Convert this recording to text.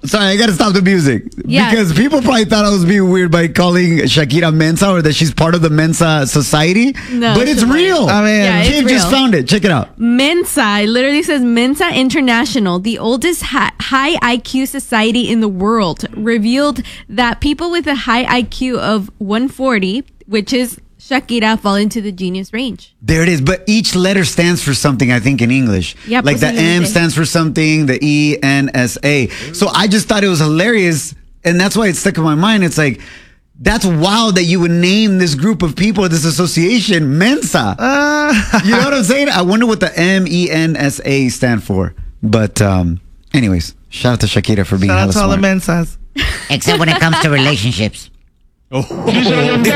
Sorry, I gotta stop the music. Yeah. Because people probably thought I was being weird by calling Shakira Mensa or that she's part of the Mensa society. No, but it's real. I mean, Yeah, it's Kid just real. found it. Check it out. Mensa, it literally says Mensa International, the oldest high IQ society in the world, revealed that people with a high IQ of 140, which is Shakira, fall into the genius range. There it is. But each letter stands for something, I think, in English. Yeah, like the M stands for something, the E, N, S, A. So I just thought it was hilarious. And that's why it stuck in my mind. It's like, that's wild that you would name this group of people, this association, Mensa. You know what I'm saying? I wonder what the MENSA stand for. But anyways, shout out to Shakira for being Shout out hella to all the smart. Mensas. Except when it comes to relationships. Oh.